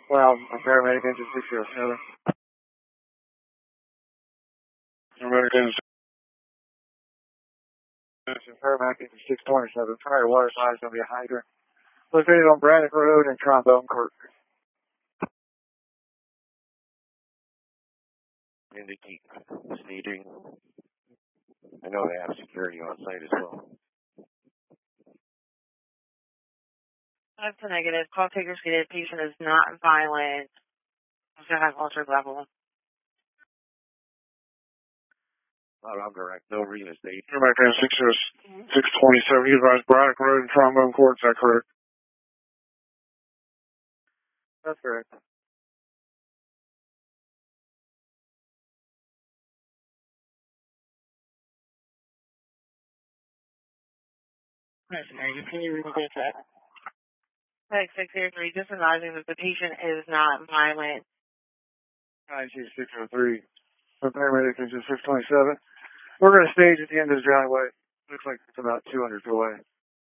Well, a paramedic engine 607. Paramedic engine 627. Primary water supply is going to be a hydrant. Located on Braddock Road and Trombone Court. Indicate staging. I know they have security on site as well. That's a negative. Call taker stated patient is not violent. Also have altered level. Not on direct. No real estate. Paramedic engine 627. You advised Braddock Road and Trombone Court. Is that correct? That's correct. Can you repeat that? 603, just advising that the patient is not violent. 603. Paramedic engine 627. We're going to stage at the end of this driveway. Looks like it's about 200 feet away.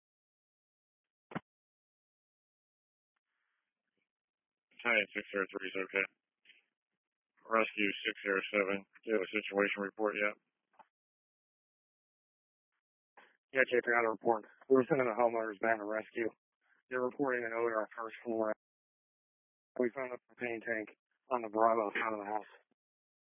Hi, 603 is okay. Rescue 607. Do you have a situation report yet? Yeah, Chief, I got a report. We were sending the homeowners down to rescue. They're reporting an odor on first floor. We found a propane tank on the Bravo side of the house.